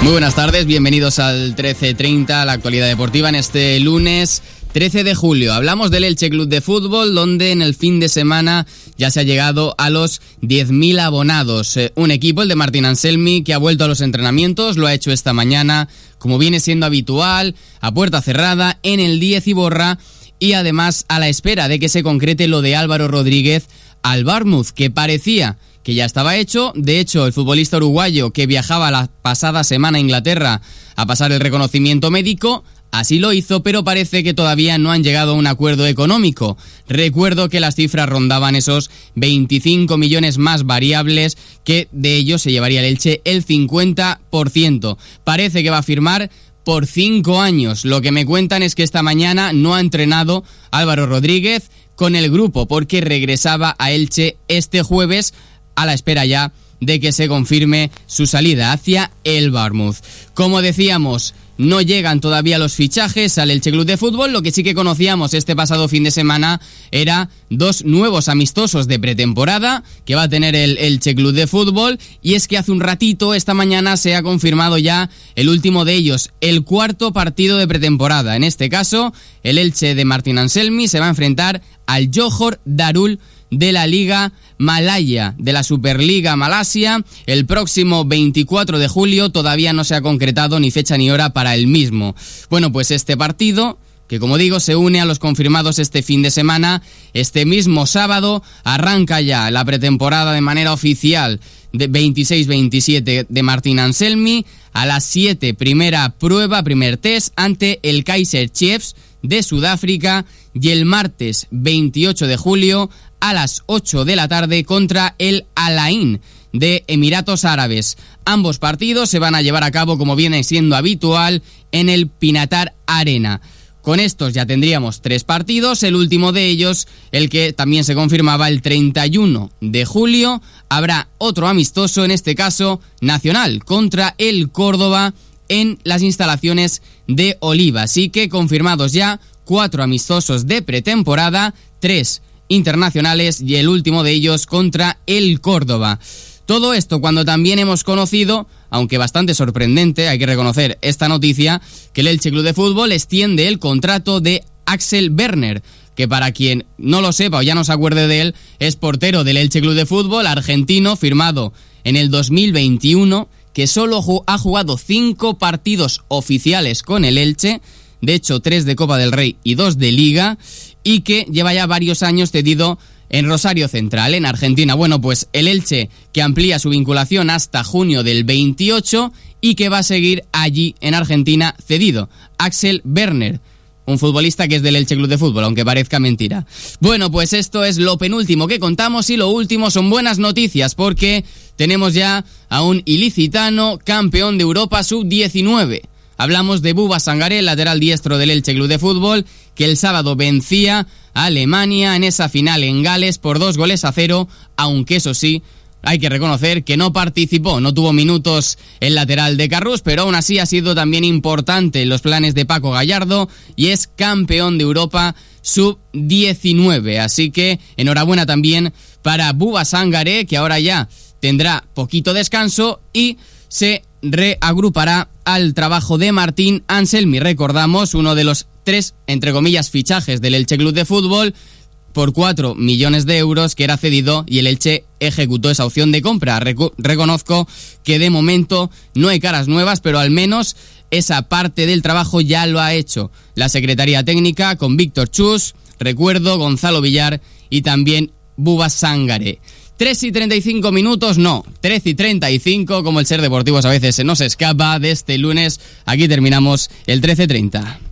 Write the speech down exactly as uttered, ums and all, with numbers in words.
Muy buenas tardes, bienvenidos al trece treinta, la actualidad deportiva en este lunes trece de julio. Hablamos del Elche Club de Fútbol, donde en el fin de semana ya se ha llegado a los diez mil abonados. Eh, un equipo, el de Martín Anselmi, que ha vuelto a los entrenamientos, lo ha hecho esta mañana, como viene siendo habitual, a puerta cerrada, en el diez Iborra, y además a la espera de que se concrete lo de Álvaro Rodríguez al Bournemouth, que parecía que ya estaba hecho. De hecho, el futbolista uruguayo, que viajaba la pasada semana a Inglaterra a pasar el reconocimiento médico, así lo hizo, pero parece que todavía no han llegado a un acuerdo económico. Recuerdo que las cifras rondaban esos veinticinco millones más variables, que de ellos se llevaría el Elche el cincuenta por ciento. Parece que va a firmar por cinco años. Lo que me cuentan es que esta mañana no ha entrenado Álvaro Rodríguez con el grupo, porque regresaba a Elche este jueves, a la espera ya de que se confirme su salida hacia el Bournemouth. Como decíamos, no llegan todavía los fichajes al Elche Club de Fútbol. Lo que sí que conocíamos este pasado fin de semana era dos nuevos amistosos de pretemporada que va a tener el Elche Club de Fútbol, y es que hace un ratito, esta mañana, se ha confirmado ya el último de ellos, el cuarto partido de pretemporada. En este caso, el Elche de Martín Anselmi se va a enfrentar al Johor Darul de la Liga Malaya, de la Superliga Malasia, el próximo veinticuatro de julio. Todavía no se ha concretado ni fecha ni hora para el mismo. Bueno, pues este partido, que como digo, se une a los confirmados este fin de semana. Este mismo sábado arranca ya la pretemporada de manera oficial de veintiséis veintisiete de Martín Anselmi. A las siete, primera prueba, primer test ante el Kaizer Chiefs de Sudáfrica, y el martes veintiocho de julio a las ocho de la tarde contra el Al Ain de Emiratos Árabes. Ambos partidos se van a llevar a cabo, como viene siendo habitual, en el Pinatar Arena. Con estos ya tendríamos tres partidos, el último de ellos, el que también se confirmaba el treinta y uno de julio, habrá otro amistoso, en este caso nacional, contra el Córdoba en las instalaciones de Oliva. Así que confirmados ya cuatro amistosos de pretemporada, tres internacionales y el último de ellos contra el Córdoba. Todo esto cuando también hemos conocido, aunque bastante sorprendente, hay que reconocer esta noticia, que el Elche Club de Fútbol extiende el contrato de Axel Werner, que para quien no lo sepa o ya no se acuerde de él, es portero del Elche Club de Fútbol, argentino, firmado en el dos mil veintiuno, que solo ha jugado cinco partidos oficiales con el Elche, de hecho tres de Copa del Rey y dos de Liga, y que lleva ya varios años cedido en Rosario Central, en Argentina. Bueno, pues el Elche, que amplía su vinculación hasta junio del veintiocho y que va a seguir allí en Argentina cedido. Axel Werner, un futbolista que es del Elche Club de Fútbol, aunque parezca mentira. Bueno, pues esto es lo penúltimo que contamos, y lo último son buenas noticias, porque tenemos ya a un ilicitano campeón de Europa sub diecinueve. Hablamos de Buba Sangaré, lateral diestro del Elche Club de Fútbol, que el sábado vencía a Alemania en esa final en Gales por dos goles a cero, aunque eso sí, hay que reconocer que no participó, no tuvo minutos el lateral de Carrús, pero aún así ha sido también importante en los planes de Paco Gallardo, y es campeón de Europa sub diecinueve. Así que enhorabuena también para Buba Sangaré, que ahora ya tendrá poquito descanso y se reagrupará al trabajo de Martín Anselmi. Recordamos, uno de los tres, entre comillas, fichajes del Elche Club de Fútbol por cuatro millones de euros, que era cedido, y el Elche ejecutó esa opción de compra. Reco- reconozco que de momento no hay caras nuevas, pero al menos esa parte del trabajo ya lo ha hecho la Secretaría Técnica con Víctor Chus, recuerdo, Gonzalo Villar y también Buba Sangaré. tres y treinta y cinco minutos, no, trece y treinta y cinco, como el ser deportivos a veces se nos escapa de este lunes. Aquí terminamos el trece treinta.